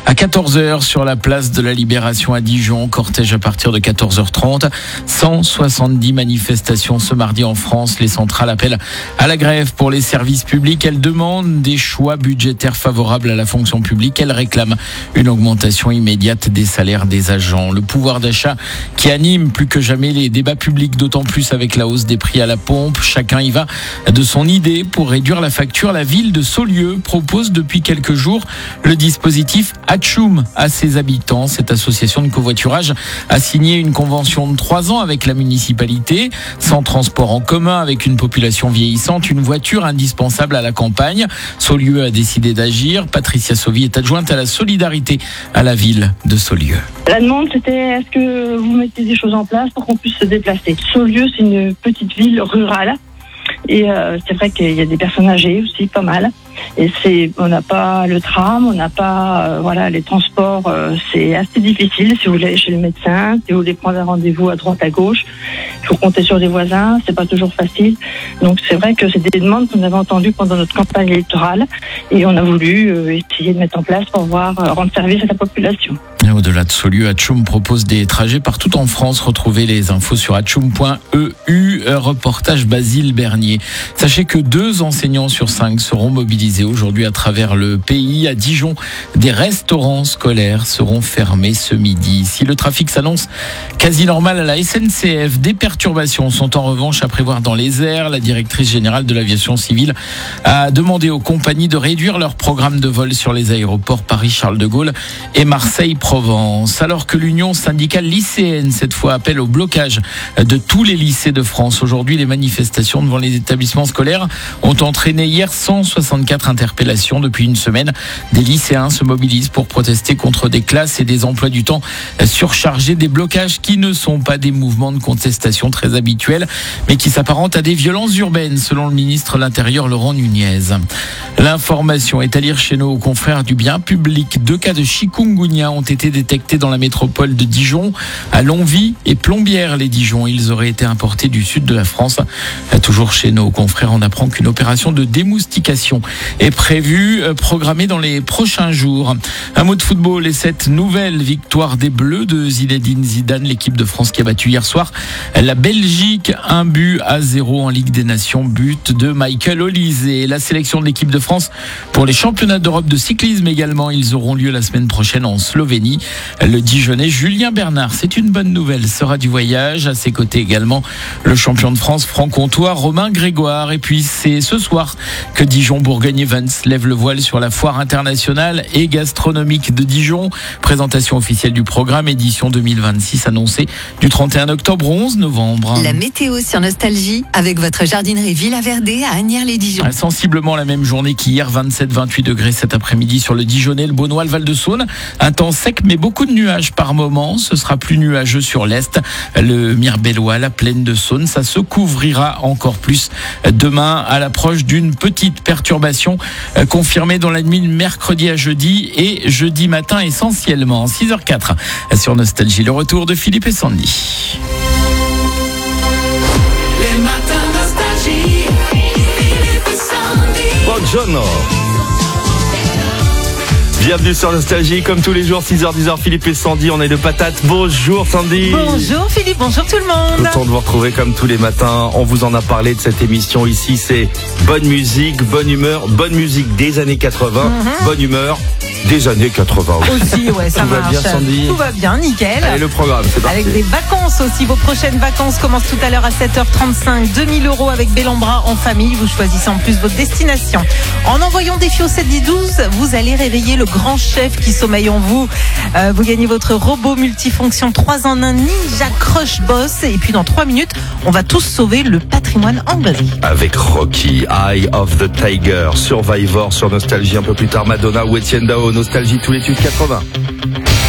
À 14h sur la place de la Libération à Dijon, cortège à partir de 14h30. 170 manifestations ce mardi en France. Les centrales appellent à la grève pour les services publics. Elles demandent des choix budgétaires favorables à la fonction publique. Elles réclament une augmentation immédiate des salaires des agents. Le pouvoir d'achat qui anime plus que jamais les débats publics, d'autant plus avec la hausse des prix à la pompe. Chacun y va de son idée pour réduire la facture. La ville de Saulieu propose depuis quelques jours le dispositif Atchoum à ses habitants. Cette association de covoiturage a signé une convention de 3 ans avec la municipalité. Sans transport en commun, avec une population vieillissante, une voiture indispensable à la campagne. Saulieu a décidé d'agir. Patricia Sauvy est adjointe à la solidarité à la ville de Saulieu. La demande, c'était est-ce que vous mettez des choses en place pour qu'on puisse se déplacer. Saulieu, c'est une petite ville rurale. Et c'est vrai qu'il y a des personnes âgées aussi, pas mal. Et on n'a pas le tram, on n'a pas, les transports, c'est assez difficile. Si vous voulez aller chez le médecin, si vous voulez prendre un rendez-vous à droite, à gauche, il faut compter sur des voisins, c'est pas toujours facile. Donc c'est vrai que c'est des demandes qu'on avait entendues pendant notre campagne électorale et on a voulu essayer de mettre en place pour rendre service à la population. Et au-delà de Saulieu, Atchoum propose des trajets partout en France. Retrouvez les infos sur atchoum.eu. Reportage Basile Bernier. Sachez que 2 enseignants sur 5 seront mobilisés aujourd'hui à travers le pays. À Dijon, des restaurants scolaires seront fermés ce midi. Si le trafic s'annonce quasi normal à la SNCF, des perturbations sont en revanche à prévoir dans les airs. La directrice générale de l'aviation civile a demandé aux compagnies de réduire leur programme de vol sur les aéroports Paris-Charles de Gaulle et Marseille-Provence. Alors que l'Union syndicale lycéenne, cette fois, appelle au blocage de tous les lycées de France. Aujourd'hui, les manifestations devant les établissements scolaires ont entraîné hier 164 interpellations. Depuis une semaine, des lycéens se mobilisent pour protester contre des classes et des emplois du temps surchargés, des blocages qui ne sont pas des mouvements de contestation très habituels, mais qui s'apparentent à des violences urbaines, selon le ministre de l'Intérieur Laurent Nunez. L'information est à lire chez nos confrères du bien public. 2 cas de chikungunya ont été détectés dans la métropole de Dijon, à Longwy et Plombières-les-Dijon. Ils auraient été importés du sud de la France. Toujours chez nos confrères, on apprend qu'une opération de démoustication est prévue, programmée dans les prochains jours. Un mot de football et cette nouvelle victoire des Bleus de Zinedine Zidane, l'équipe de France qui a battu hier soir la Belgique 1-0 en Ligue des Nations, but de Michael Olise. Et la sélection de l'équipe de France pour les championnats d'Europe de cyclisme également, ils auront lieu la semaine prochaine en Slovénie. Le Dijonnais Julien Bernard, c'est une bonne nouvelle, sera du voyage. À ses côtés également le champion de France franc-comtois Romain Grégoire. Et puis c'est ce soir que Dijon-Bourgogne-Events lève le voile sur la foire internationale et gastronomique de Dijon. Présentation officielle du programme, édition 2026 annoncée du 31 octobre au 11 novembre. La météo sur Nostalgie avec votre jardinerie Villa Verdé à Asnières-les-Dijon. Sensiblement la même journée qu'hier, 27-28 degrés cet après-midi sur le Dijonnais, le Beaunois, le Val-de-Saône. Un temps sec mais beaucoup de nuages par moment. Ce sera plus nuageux sur l'Est. Le Mirebellois, la plaine de Saône, ça se couvrira encore plus demain à l'approche d'une petite perturbation confirmée dans la nuit de mercredi à jeudi et jeudi matin essentiellement. 6h04 sur Nostalgie. Le retour de Philippe et Sandy. Les matins Nostalgie. Philippe et Sandy. Buongiorno. Bienvenue sur Nostalgie, comme tous les jours, 6h, 10h, Philippe et Sandy, on est de patates. Bonjour Sandy. Bonjour Philippe, bonjour tout le monde. Content de vous retrouver comme tous les matins. On vous en a parlé de cette émission ici, c'est bonne musique, bonne humeur, bonne musique des années 80, bonne humeur des années 80 aussi. Ouais, ça tout marche. Va bien, Sandy. Tout va bien, nickel. Allez, le programme, c'est parti. Avec des vacances aussi. Vos prochaines vacances commencent tout à l'heure à 7h35. 2000 € avec Bellambra en famille. Vous choisissez en plus votre destination. En envoyant des fios 7-10-12, vous allez réveiller le grand chef qui sommeille en vous. Vous gagnez votre robot multifonction 3 en 1 Ninja Crush Boss. Et puis dans 3 minutes, on va tous sauver le patrimoine anglais. Avec Rocky, Eye of the Tiger, Survivor sur Nostalgie. Un peu plus tard, Madonna ou Etienne Dao. Nostalgie, tous les tubes 80.